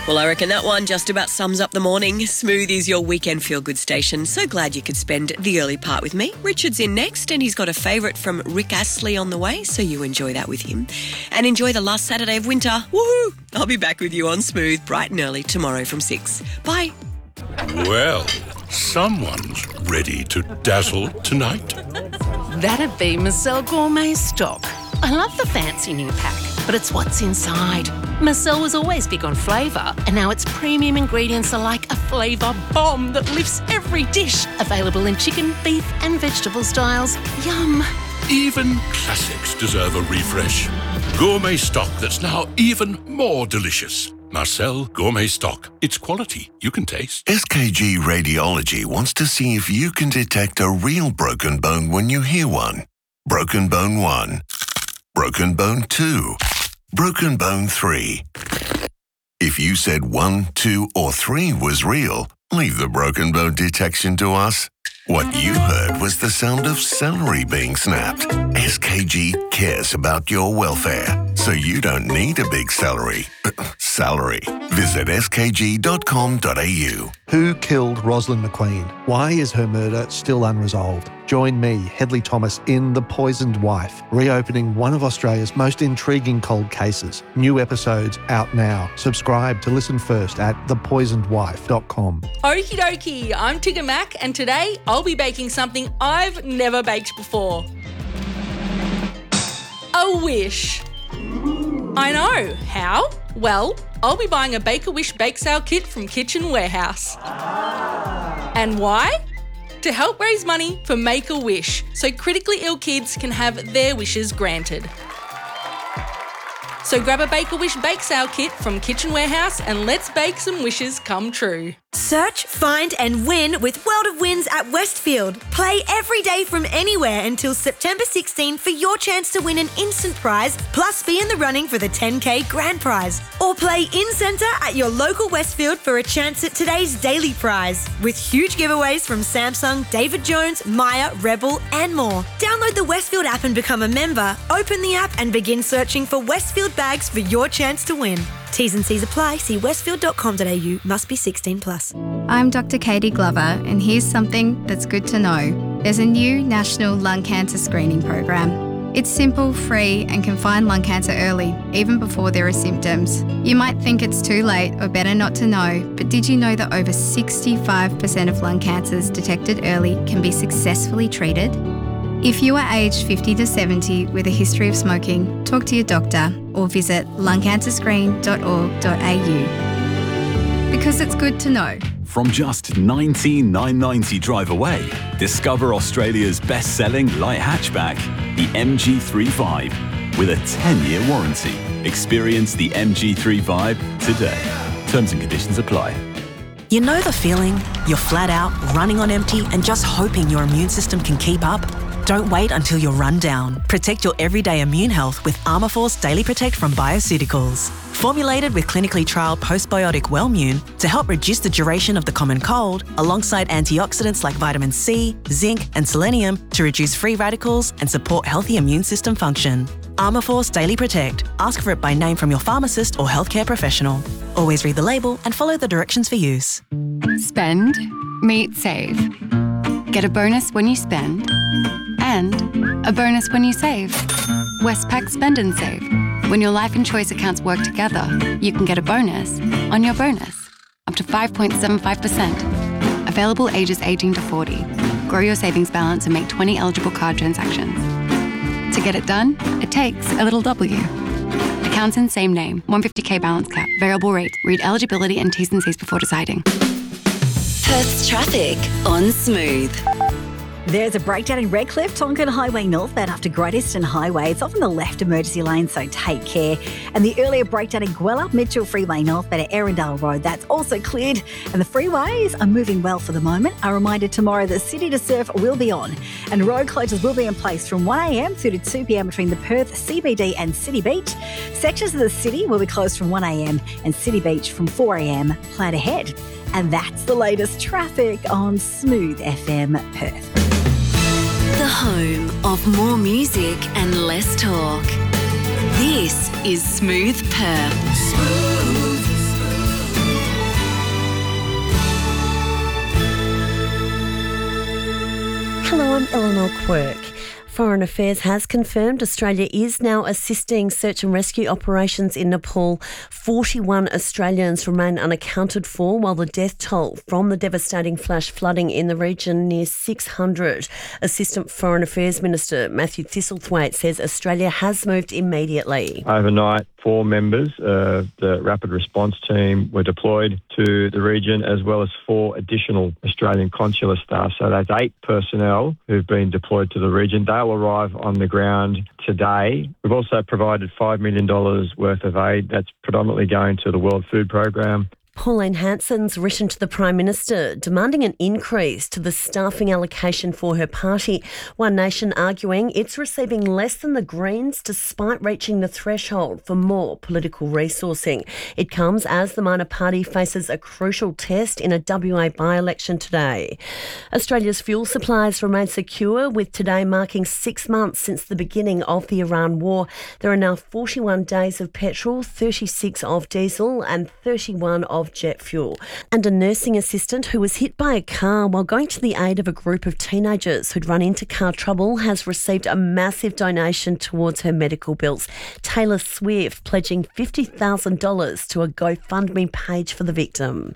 Well, I reckon that one just about sums up the morning. Smooth is your weekend feel-good station. So glad you could spend the early part with me. Richard's in next, and he's got a favourite from Rick Astley on the way, so you enjoy that with him. And enjoy the last Saturday of winter. Woohoo! I'll be back with you on Smooth bright and early tomorrow from 6. Bye. Well, someone's ready to dazzle tonight. That'd be Marcel Gourmet Stock. I love the fancy new pack, but it's what's inside. Marcel was always big on flavour, and now its premium ingredients are like a flavour bomb that lifts every dish. Available in chicken, beef and vegetable styles. Yum. Even classics deserve a refresh. Gourmet stock that's now even more delicious. Marcel Gourmet Stock. It's quality you can taste. SKG Radiology wants to see if you can detect a real broken bone when you hear one. Broken bone 1. Broken bone 2. Broken bone 3. If you said 1, 2 or 3 was real, leave the broken bone detection to us. What you heard was the sound of celery being snapped. SKG cares about your welfare, so you don't need a big salary. Visit skg.com.au. Who killed Rosalind McQueen? Why is her murder still unresolved? Join me, Hedley Thomas, in The Poisoned Wife, reopening one of Australia's most intriguing cold cases. New episodes out now. Subscribe to listen first at thepoisonedwife.com. Okie dokie, I'm Tigger Mac, and today I'll be baking something I've never baked before. A wish. I know. How? Well, I'll be buying a Bake-A-Wish bake sale kit from Kitchen Warehouse. And why? To help raise money for Make-A-Wish so critically ill kids can have their wishes granted. So grab a Bake-A-Wish bake sale kit from Kitchen Warehouse and let's bake some wishes come true. Search, find and win with World of Wins at Westfield. Play every day from anywhere until September 16 for your chance to win an instant prize, plus be in the running for the 10K grand prize. Or play in-centre at your local Westfield for a chance at today's daily prize, with huge giveaways from Samsung, David Jones, Maya, Rebel and more. Download the Westfield app and become a member. Open the app and begin searching for Westfield bags for your chance to win. T's and C's apply. See westfield.com.au. Must be 16 plus. I'm Dr. Katie Glover, and here's something that's good to know. There's a new national lung cancer screening program. It's simple, free, and can find lung cancer early, even before there are symptoms. You might think it's too late or better not to know, but did you know that over 65% of lung cancers detected early can be successfully treated? If you are aged 50 to 70 with a history of smoking, talk to your doctor or visit lungcancerscreen.org.au. Because it's good to know. From just $19,990 drive away, discover Australia's best-selling light hatchback, the MG3 with a 10-year warranty. Experience the MG3 today. Terms and conditions apply. You know the feeling? You're flat out, running on empty and just hoping your immune system can keep up? Don't wait until you're run down. Protect your everyday immune health with Armourforce Daily Protect from Bioceuticals. Formulated with clinically trialled postbiotic Wellmune to help reduce the duration of the common cold, alongside antioxidants like vitamin C, zinc and selenium to reduce free radicals and support healthy immune system function. Armourforce Daily Protect. Ask for it by name from your pharmacist or healthcare professional. Always read the label and follow the directions for use. Spend, meet, save. Get a bonus when you spend and a bonus when you save. Westpac Spend and Save. When your life and choice accounts work together, you can get a bonus on your bonus, up to 5.75%. Available ages 18 to 40. Grow your savings balance and make 20 eligible card transactions. To get it done, it takes a little W. Accounts in same name, 150k balance cap, variable rate. Read eligibility and T's and C's before deciding. Perth's traffic on Smooth. There's a breakdown in Redcliffe, Tonkin Highway northbound after Great Eastern Highway. It's off in the left emergency lane, so take care. And the earlier breakdown in Gwelup, Mitchell Freeway northbound at Erindale Road, that's also cleared. And the freeways are moving well for the moment. A reminder tomorrow that City to Surf will be on. And road closures will be in place from 1am through to 2pm between the Perth CBD and City Beach. Sections of the city will be closed from 1am and City Beach from 4am. Plan ahead. And that's the latest traffic on Smooth FM Perth. The home of more music and less talk. This is Smooth Perth. Smooth. I'm Eleanor Quirk. Foreign Affairs has confirmed Australia is now assisting search and rescue operations in Nepal. 41 Australians remain unaccounted for, while the death toll from the devastating flash flooding in the region near 600. Assistant Foreign Affairs Minister Matthew Thistlethwaite says Australia has moved immediately. Overnight, 4 members of the Rapid Response Team were deployed to the region, as well as 4 additional Australian consular staff. So that's 8 personnel who've been deployed to the region. They'll arrive on the ground today. We've also provided $5 million worth of aid that's predominantly going to the World Food Programme. Pauline Hanson's written to the Prime Minister demanding an increase to the staffing allocation for her party. One Nation arguing it's receiving less than the Greens despite reaching the threshold for more political resourcing. It comes as the minor party faces a crucial test in a WA by-election today. Australia's fuel supplies remain secure, with today marking 6 months since the beginning of the Iran war. There are now 41 days of petrol, 36 of diesel and 31 of jet fuel. And a nursing assistant who was hit by a car while going to the aid of a group of teenagers who'd run into car trouble has received a massive donation towards her medical bills. Taylor Swift pledging $50,000 to a GoFundMe page for the victim.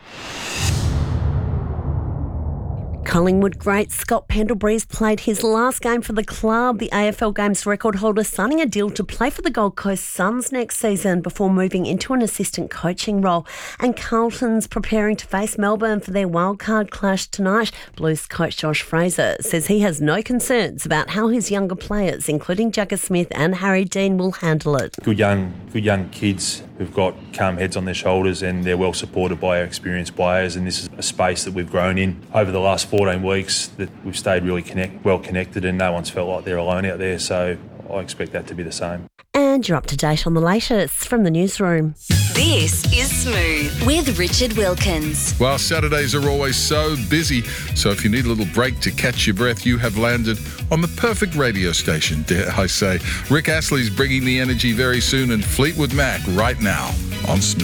Collingwood great Scott Pendlebury's played his last game for the club. The AFL Games record holder signing a deal to play for the Gold Coast Suns next season before moving into an assistant coaching role. And Carlton's preparing to face Melbourne for their wildcard clash tonight. Blues coach Josh Fraser says he has no concerns about how his younger players, including Jagger Smith and Harry Dean, will handle it. Good young kids who've got calm heads on their shoulders, and they're well supported by our experienced players, and this is a space that we've grown in over the last 14 weeks, that we've stayed really well connected, and no one's felt like they're alone out there, so I expect that to be the same. And you're up to date on the latest from the newsroom. This is Smooth with Richard Wilkins. Well, Saturdays are always so busy, so if you need a little break to catch your breath, you have landed on the perfect radio station, dare I say. Rick Astley's bringing the energy very soon, and Fleetwood Mac right now on Smooth.